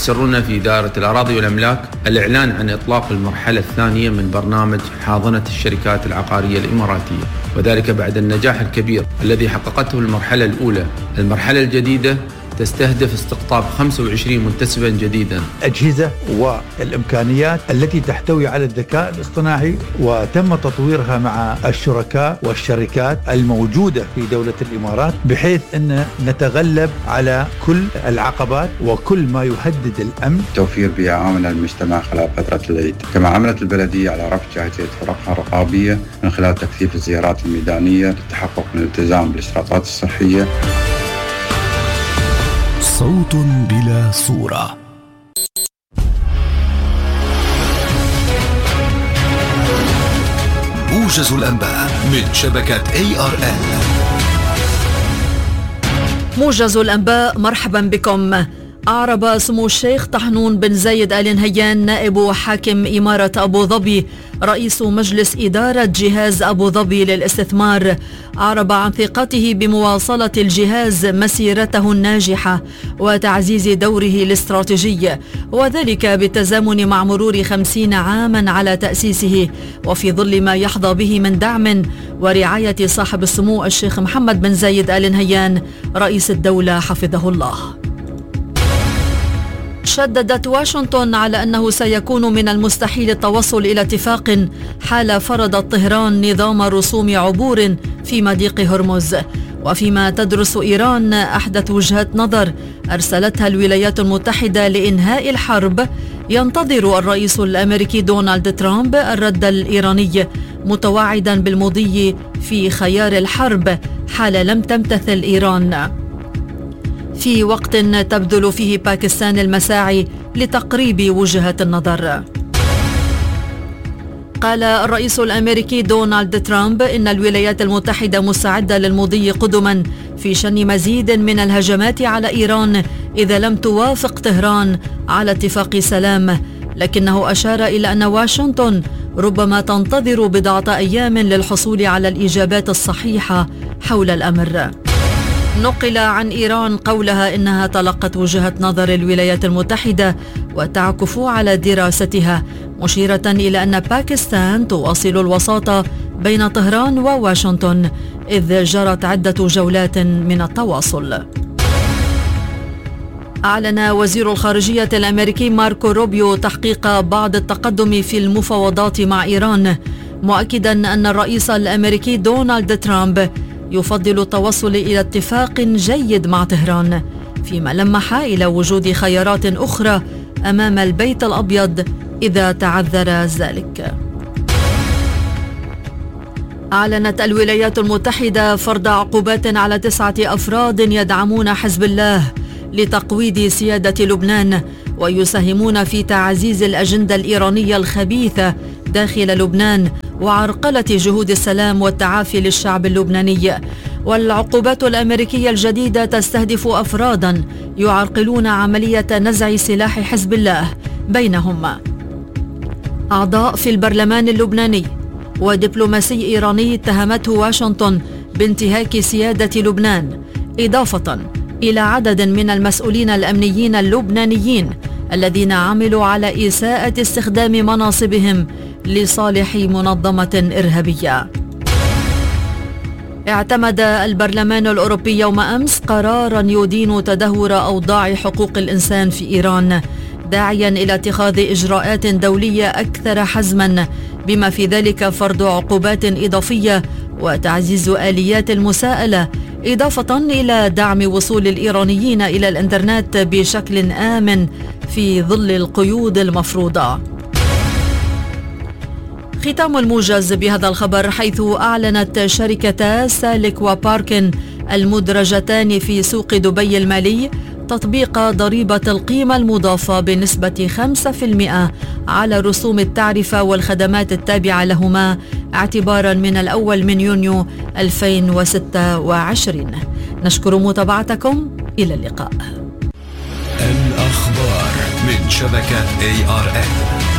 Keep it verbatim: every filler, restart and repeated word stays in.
يسرنا في إدارة الأراضي والأملاك الإعلان عن إطلاق المرحلة الثانية من برنامج حاضنة الشركات العقارية الإماراتية، وذلك بعد النجاح الكبير الذي حققته المرحلة الأولى. المرحلة الجديدة تستهدف استقطاب خمسة وعشرين منتسبا جديدا. أجهزة والإمكانيات التي تحتوي على الذكاء الاصطناعي وتم تطويرها مع الشركاء والشركات الموجودة في دولة الإمارات بحيث أن نتغلب على كل العقبات وكل ما يهدد الأمن. توفير بيئة آمنة للمجتمع خلال فترة العيد. كما عملت البلدية على رفع جاهزية فرقها الرقابية من خلال تكثيف الزيارات الميدانية للتحقق من الالتزام بالإشراطات الصحية. صوت بلا صورة. موجز الأنباء من شبكة إيه آر إل. موجز الأنباء، مرحبا بكم. أعرب سمو الشيخ طحنون بن زايد آل نهيان نائب حاكم إمارة أبو ظبي رئيس مجلس إدارة جهاز أبو ظبي للاستثمار، أعرب عن ثقته بمواصلة الجهاز مسيرته الناجحة وتعزيز دوره الاستراتيجي، وذلك بالتزامن مع مرور خمسين عاما على تأسيسه، وفي ظل ما يحظى به من دعم ورعاية صاحب السمو الشيخ محمد بن زايد آل نهيان رئيس الدولة حفظه الله. شددت واشنطن على أنه سيكون من المستحيل التوصل إلى اتفاق حال فرضت طهران نظام رسوم عبور في مضيق هرمز، وفيما تدرس إيران أحدث وجهة نظر أرسلتها الولايات المتحدة لإنهاء الحرب، ينتظر الرئيس الأمريكي دونالد ترامب الرد الإيراني متوعدا بالمضي في خيار الحرب حال لم تمتثل إيران، في وقت تبذل فيه باكستان المساعي لتقريب وجهة النظر. قال الرئيس الأمريكي دونالد ترامب إن الولايات المتحدة مستعدة للمضي قدما في شن مزيد من الهجمات على إيران إذا لم توافق طهران على اتفاق سلام، لكنه أشار إلى أن واشنطن ربما تنتظر بضعة أيام للحصول على الإجابات الصحيحة حول الأمر. نقل عن إيران قولها إنها تلقت وجهة نظر الولايات المتحدة وتعكف على دراستها، مشيرة إلى أن باكستان تواصل الوساطة بين طهران وواشنطن إذ جرت عدة جولات من التواصل. أعلن وزير الخارجية الأمريكي ماركو روبيو تحقيق بعض التقدم في المفاوضات مع إيران، مؤكدا أن الرئيس الأمريكي دونالد ترامب يفضل التوصل إلى اتفاق جيد مع طهران، فيما لمح إلى وجود خيارات أخرى أمام البيت الأبيض إذا تعذر ذلك. أعلنت الولايات المتحدة فرض عقوبات على تسعة أفراد يدعمون حزب الله لتقويض سيادة لبنان ويساهمون في تعزيز الأجندة الإيرانية الخبيثة داخل لبنان وعرقلة جهود السلام والتعافي للشعب اللبناني. والعقوبات الأمريكية الجديدة تستهدف أفرادا يعرقلون عملية نزع سلاح حزب الله، بينهم أعضاء في البرلمان اللبناني ودبلوماسي إيراني اتهمته واشنطن بانتهاك سيادة لبنان، إضافة إلى عدد من المسؤولين الأمنيين اللبنانيين الذين عملوا على إساءة استخدام مناصبهم لصالح منظمة إرهابية. اعتمد البرلمان الأوروبي يوم أمس قراراً يدين تدهور أوضاع حقوق الإنسان في إيران، داعياً إلى اتخاذ إجراءات دولية أكثر حزماً، بما في ذلك فرض عقوبات إضافية وتعزيز آليات المساءلة، إضافة إلى دعم وصول الإيرانيين إلى الإنترنت بشكل آمن في ظل القيود المفروضة. ختام الموجز بهذا الخبر، حيث أعلنت شركتا سالك وباركن المدرجتان في سوق دبي المالي تطبيق ضريبة القيمة المضافة بنسبة خمسة بالمئة على رسوم التعرفة والخدمات التابعة لهما اعتبارا من الأول من يونيو ألفين وستة وعشرين. نشكر متابعتكم، إلى اللقاء. الأخبار من شبكة إيه آر إل.